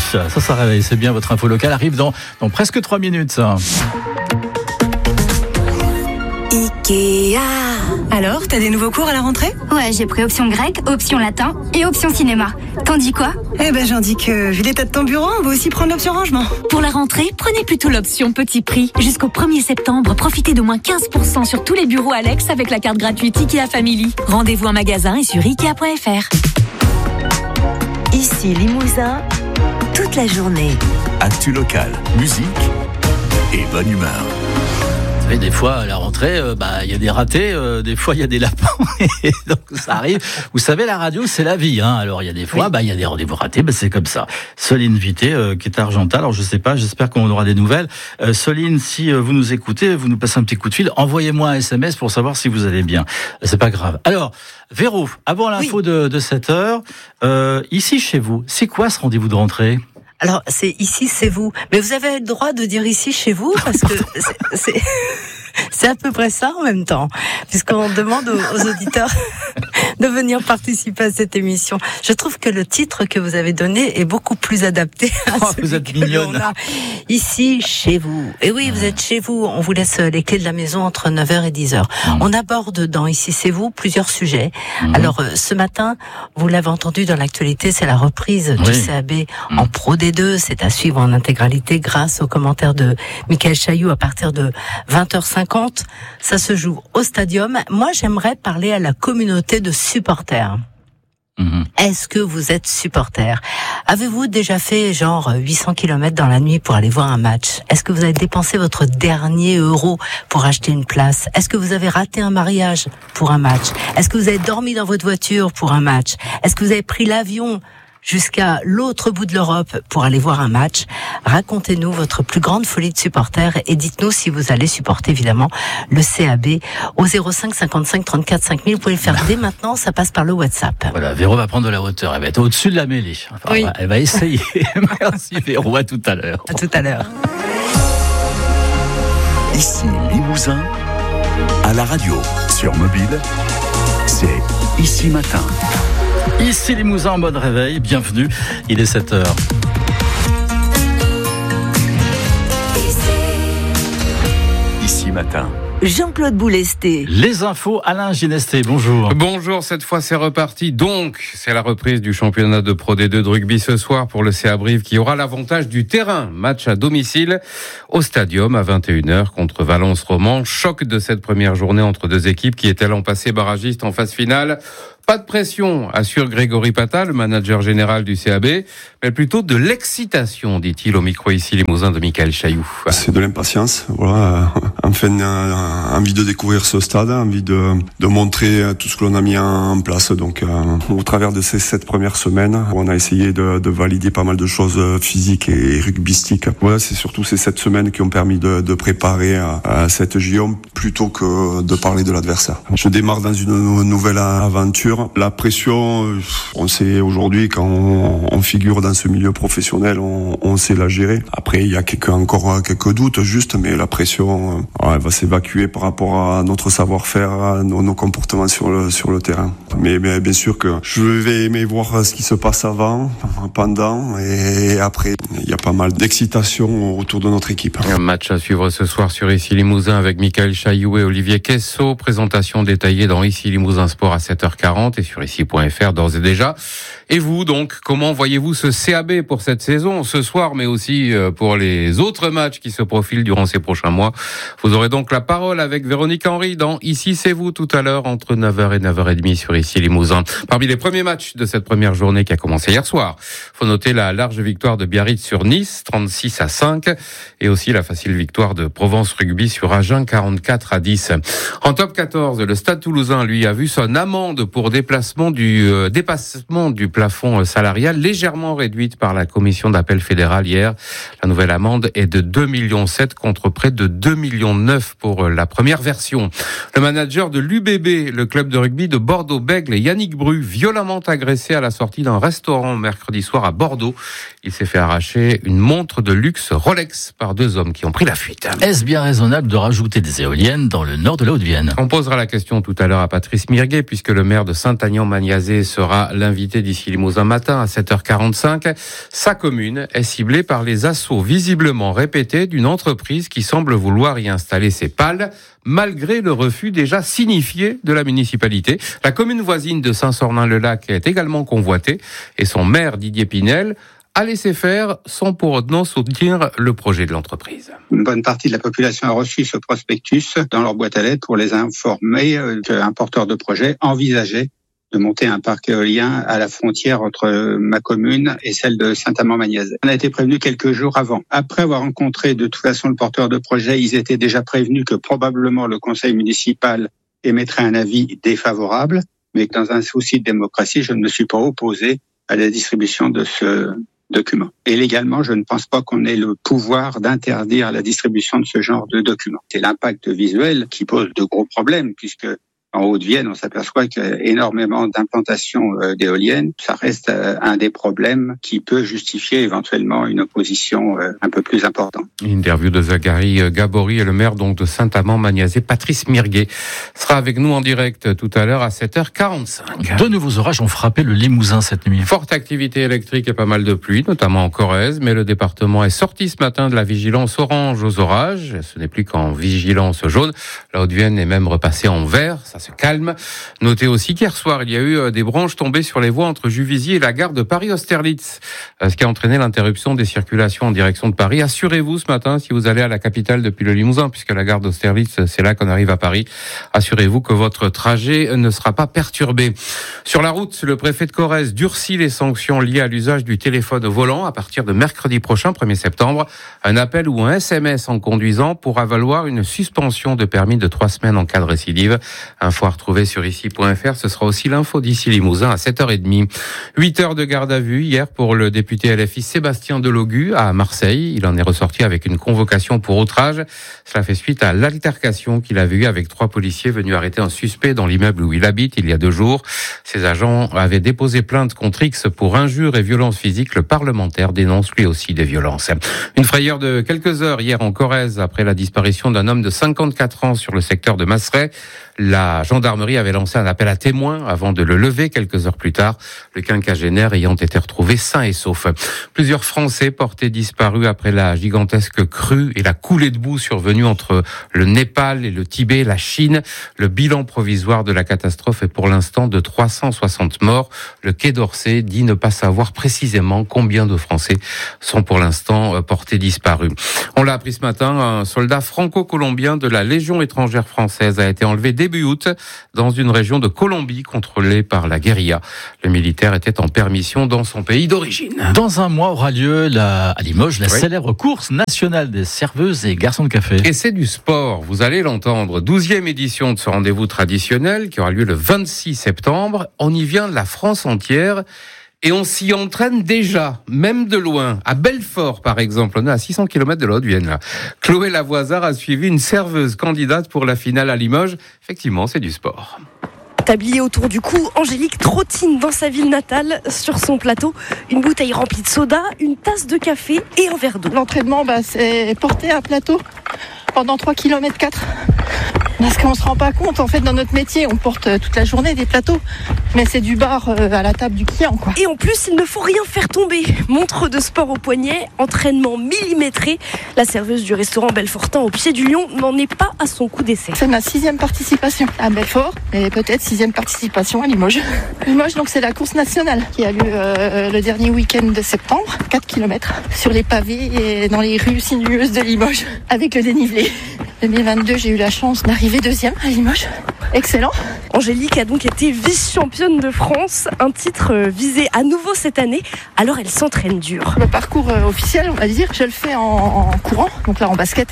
Ça réveille, c'est bien, votre info locale arrive dans presque 3 minutes. Ikea. Alors, t'as des nouveaux cours à la rentrée ? Ouais, j'ai pris option grec, option latin et option cinéma. T'en dis quoi ? J'en dis que, vu l'état de ton bureau, on va aussi prendre l'option rangement. Pour la rentrée, prenez plutôt l'option petit prix. Jusqu'au 1er septembre, profitez d'au moins 15% sur tous les bureaux Alex avec la carte gratuite Ikea Family. Rendez-vous en magasin et sur Ikea.fr. Ici Limousin, toute la journée. Actu locale, musique et bonne humeur. Vous savez, des fois, à la rentrée, il y a des ratés, des fois, il y a des lapins, et donc ça arrive. Vous savez, la radio, c'est la vie, hein. Alors, il y a des fois, il y a des rendez-vous ratés, c'est comme ça. Soline Vité, qui est à Argentat, alors je sais pas, j'espère qu'on aura des nouvelles. Soline, si vous nous écoutez, vous nous passez un petit coup de fil, envoyez-moi un SMS pour savoir si vous allez bien. C'est pas grave. Alors, Véro, avant l'info de 7h, ici, chez vous, c'est quoi ce rendez-vous de rentrée ? Alors, c'est ici, c'est vous. Mais vous avez le droit de dire ici, chez vous, parce que c'est à peu près ça en même temps, puisqu'on demande aux auditeurs de venir participer à cette émission. Je trouve que le titre que vous avez donné est beaucoup plus adapté à celui vous êtes que mignonne. l'on a. Ici, chez vous. Et oui, vous êtes chez vous. On vous laisse les clés de la maison entre 9h et 10h. On aborde dans Ici, c'est vous plusieurs sujets. Alors, ce matin, vous l'avez entendu dans l'actualité, c'est la reprise du CAB en Pro D2. C'est à suivre en intégralité grâce aux commentaires de Michael Chailloux à partir de 20h50. Ça se joue au Stadium. Moi, j'aimerais parler à la communauté de supporters. Est-ce que vous êtes supporter ? Avez-vous déjà fait 800 km dans la nuit pour aller voir un match ? Est-ce que vous avez dépensé votre dernier euro pour acheter une place ? Est-ce que vous avez raté un mariage pour un match ? Est-ce que vous avez dormi dans votre voiture pour un match ? Est-ce que vous avez pris l'avion jusqu'à l'autre bout de l'Europe pour aller voir un match? Racontez-nous votre plus grande folie de supporter et dites-nous si vous allez supporter évidemment le CAB au 05 55 34 5000. Vous pouvez le faire dès maintenant, ça passe par le WhatsApp. Voilà, Véro va prendre de la hauteur, elle va être au-dessus de la mêlée. Enfin, elle va essayer. Merci Véro, à tout à l'heure. À tout à l'heure. Ici Limousin, à la radio, sur mobile, c'est Ici Matin. Ici Limousin en mode réveil, bienvenue, il est 7h. Ici Matin. Jean-Claude Boulesté. Les infos, Alain Ginesté, bonjour. Bonjour, cette fois c'est reparti. Donc, c'est la reprise du championnat de Pro D2 de rugby ce soir pour le CA Brive qui aura l'avantage du terrain. Match à domicile au Stadium à 21h contre Valence Roman. Choc de cette première journée entre deux équipes qui étaient l'an passé barragistes en phase finale. Pas de pression, assure Grégory Pata, le manager général du CAB, mais plutôt de l'excitation, dit-il au micro ici Limousin de Michael Chailloux. C'est de l'impatience, voilà. Enfin, envie de découvrir ce stade, envie de montrer tout ce que l'on a mis en place. Donc, au travers de ces 7 premières semaines, on a essayé de valider pas mal de choses physiques et rugbystiques. Voilà, c'est surtout ces 7 semaines qui ont permis de préparer à cette JO plutôt que de parler de l'adversaire. Je démarre dans une nouvelle aventure. La pression, on sait aujourd'hui quand on figure dans ce milieu professionnel, on sait la gérer. Après, il y a encore quelques doutes juste, mais la pression elle va s'évacuer par rapport à notre savoir-faire, à nos comportements sur le terrain. Mais bien sûr que je vais aimer voir ce qui se passe avant, pendant et après. Il y a pas mal d'excitation autour de notre équipe. Un match à suivre ce soir sur Ici Limousin avec Michael Chailloux et Olivier Quessot. Présentation détaillée dans Ici Limousin Sport à 7h40 et sur ici.fr d'ores et déjà. Et vous donc, comment voyez-vous ce CAB pour cette saison, ce soir, mais aussi pour les autres matchs qui se profilent durant ces prochains mois? Vous aurez donc la parole avec Véronique Henry dans Ici c'est vous tout à l'heure entre 9h et 9h30 sur Ici Limousin. Parmi les premiers matchs de cette première journée qui a commencé hier soir, faut noter la large victoire de Biarritz sur Nice, 36-5, et aussi la facile victoire de Provence Rugby sur Agen, 44-10. En top 14, le Stade Toulousain, lui, a vu son amende pour dépassement du plafond salarial légèrement réduite par la commission d'appel fédérale hier. La nouvelle amende est de 2,7 millions contre près de 2,9 millions pour la première version. Le manager de l'UBB, le club de rugby de Bordeaux-Bègles, Yannick Bru, violemment agressé à la sortie d'un restaurant mercredi soir à Bordeaux. Il s'est fait arracher arraché une montre de luxe Rolex par 2 hommes qui ont pris la fuite. Est-ce bien raisonnable de rajouter des éoliennes dans le nord de la Haute-Vienne? On posera la question tout à l'heure à Patrice Mirguet, puisque le maire de Saint-Aignan-Magnazé sera l'invité d'ici Limousin matin à 7h45. Sa commune est ciblée par les assauts visiblement répétés d'une entreprise qui semble vouloir y installer ses pales, malgré le refus déjà signifié de la municipalité. La commune voisine de Saint-Sornin-le-Lac est également convoitée et son maire Didier Pinel a laissé faire sans pour autant soutenir le projet de l'entreprise. Une bonne partie de la population a reçu ce prospectus dans leur boîte à lettres pour les informer qu'un porteur de projet envisageait de monter un parc éolien à la frontière entre ma commune et celle de Saint-Amand-Magnazet. On a été prévenu quelques jours avant. Après avoir rencontré de toute façon le porteur de projet, ils étaient déjà prévenus que probablement le conseil municipal émettrait un avis défavorable, mais dans un souci de démocratie, je ne me suis pas opposé à la distribution de ce document. Et légalement, je ne pense pas qu'on ait le pouvoir d'interdire la distribution de ce genre de documents. C'est l'impact visuel qui pose de gros problèmes, puisque en Haute-Vienne, on s'aperçoit qu'il y a énormément d'implantations d'éoliennes. Ça reste un des problèmes qui peut justifier éventuellement une opposition un peu plus importante. Interview de Zachary Gabory et le maire donc de Saint-Amand-Magnazet, Patrice Mirguet, sera avec nous en direct tout à l'heure à 7h45. De nouveaux orages ont frappé le Limousin cette nuit. Forte activité électrique et pas mal de pluie, notamment en Corrèze, mais le département est sorti ce matin de la vigilance orange aux orages. Ce n'est plus qu'en vigilance jaune. La Haute-Vienne est même repassée en vert. Ça se calme. Notez aussi qu'hier soir, il y a eu des branches tombées sur les voies entre Juvisy et la gare de Paris-Austerlitz, ce qui a entraîné l'interruption des circulations en direction de Paris. Assurez-vous ce matin, si vous allez à la capitale depuis le Limousin, puisque la gare d'Austerlitz, c'est là qu'on arrive à Paris, assurez-vous que votre trajet ne sera pas perturbé. Sur la route, le préfet de Corrèze durcit les sanctions liées à l'usage du téléphone au volant à partir de mercredi prochain, 1er septembre. Un appel ou un SMS en conduisant pourra valoir une suspension de permis de 3 semaines en cas de récidive. Info à retrouver sur ici.fr. Ce sera aussi l'info d'ici Limousin à 7h30. 8 heures de garde à vue hier pour le député LFI Sébastien Delogu à Marseille. Il en est ressorti avec une convocation pour outrage. Cela fait suite à l'altercation qu'il avait eue avec 3 policiers venus arrêter un suspect dans l'immeuble où il habite il y a 2 jours. Ces agents avaient déposé plainte contre X pour injures et violences physiques. Le parlementaire dénonce lui aussi des violences. Une frayeur de quelques heures hier en Corrèze après la disparition d'un homme de 54 ans sur le secteur de Masseray. La gendarmerie avait lancé un appel à témoins avant de le lever quelques heures plus tard, le quinquagénaire ayant été retrouvé sain et sauf. Plusieurs Français portés disparus après la gigantesque crue et la coulée de boue survenue entre le Népal et le Tibet, la Chine. Le bilan provisoire de la catastrophe est pour l'instant de 360 morts. Le Quai d'Orsay dit ne pas savoir précisément combien de Français sont pour l'instant portés disparus. On l'a appris ce matin, un soldat franco-colombien de la Légion étrangère française a été enlevé début août dans une région de Colombie contrôlée par la guérilla. Le militaire était en permission dans son pays d'origine. Dans un mois aura lieu à Limoges la célèbre course nationale des serveuses et garçons de café. Et c'est du sport, vous allez l'entendre. 12e édition de ce rendez-vous traditionnel qui aura lieu le 26 septembre. On y vient de la France entière. Et on s'y entraîne déjà, même de loin. À Belfort, par exemple, on est à 600 km de la Haute-Vienne, là. Chloé Lavoisard a suivi une serveuse candidate pour la finale à Limoges. Effectivement, c'est du sport. Tablier autour du cou, Angélique trottine dans sa ville natale. Sur son plateau, une bouteille remplie de soda, une tasse de café et un verre d'eau. L'entraînement, c'est porter un plateau pendant 3,4 km. Parce qu'on se rend pas compte, en fait, dans notre métier, on porte toute la journée des plateaux, mais c'est du bar à la table du client, quoi. Et en plus, il ne faut rien faire tomber. Montre de sport au poignet, entraînement millimétré. La serveuse du restaurant Belfortin au pied du lion n'en est pas à son coup d'essai. C'est ma 6e participation à Belfort et peut-être 6e participation à Limoges. Limoges, donc, c'est la course nationale qui a lieu le dernier week-end de septembre, 4 km sur les pavés et dans les rues sinueuses de Limoges, avec le dénivelé. 2022, j'ai eu la chance d'arriver 2e à Limoges. Excellent. Angélique a donc été vice-championne de France, un titre visé à nouveau cette année, alors elle s'entraîne dur. Le parcours officiel, on va dire, je le fais en courant, donc là en basket,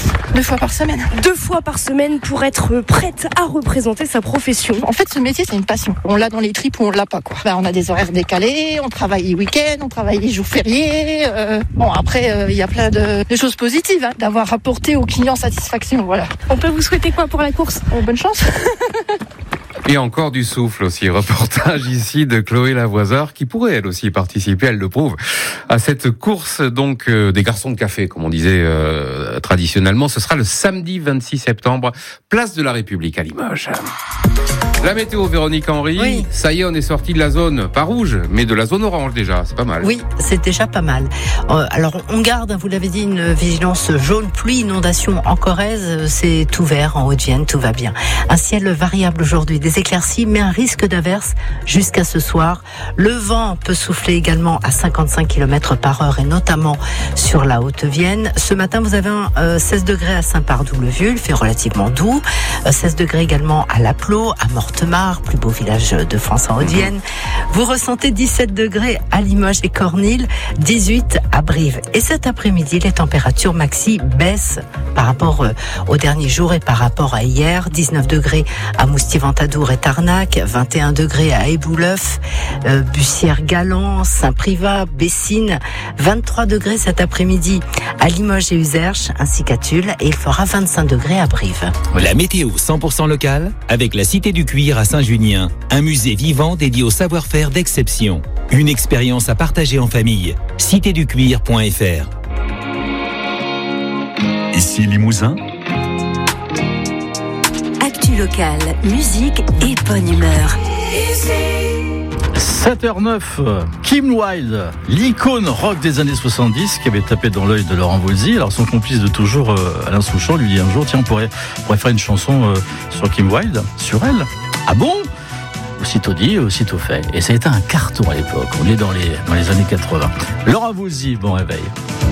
2 fois par semaine. 2 fois par semaine pour être prête à représenter sa profession. En fait, ce métier, c'est une passion. On l'a dans les tripes ou on l'a pas, quoi. On a des horaires décalés, on travaille les week-ends, on travaille les jours fériés. Bon, après, il y a plein de choses positives, d'avoir apporté aux clients satisfaction, voilà. On peut vous souhaiter quoi pour la course ? Bonne chance. Et encore du souffle aussi. Reportage ici de Chloé Lavoisard, qui pourrait elle aussi participer, elle le prouve, à cette course donc des garçons de café, comme on disait traditionnellement. Ce sera le samedi 26 septembre, place de la République à Limoges. La météo, Véronique Henry. Oui. Ça y est, on est sorti de la zone, pas rouge, mais de la zone orange déjà. C'est pas mal. Oui, c'est déjà pas mal. Alors, on garde, vous l'avez dit, une vigilance jaune, pluie, inondation en Corrèze. C'est tout vert en Haute-Vienne, tout va bien. Un ciel variable aujourd'hui, des éclaircies, mais un risque d'averse jusqu'à ce soir. Le vent peut souffler également à 55 km/h et notamment sur la Haute-Vienne. Ce matin, vous avez 16 degrés à Saint-Pardoux-le-Vieux, il fait relativement doux. 16 degrés également à Lapleau, à Mortemart, plus beau village de France en Haute-Vienne. Vous ressentez 17 degrés à Limoges et Cornil, 18 à Brive. Et cet après-midi, les températures maxi baissent par rapport aux derniers jours et par rapport à hier. 19 degrés à Moustier-Ventadour et Tarnac, 21 degrés à Éboulœuf, Bussière-Galant, Saint-Privat, Bessines, 23 degrés cet après-midi à Limoges et Uzerche, ainsi qu'à Tulle, et il fera 25 degrés à Brive. La météo 100% locale avec la Cité du Cuir à Saint-Junien, un musée vivant dédié au savoir-faire d'exception. Une expérience à partager en famille. citéducuir.fr. Ici Limousin. Actu locale, musique et bonne humeur. 7h09, Kim Wilde, l'icône rock des années 70 qui avait tapé dans l'œil de Laurent Voulzy. Alors son complice de toujours, Alain Souchon, lui dit un jour, tiens, on pourrait faire une chanson sur Kim Wilde, sur elle. Ah bon ? Aussitôt dit, aussitôt fait. Et ça a été un carton à l'époque. On est dans les années 80. Laurent Voulzy, bon réveil.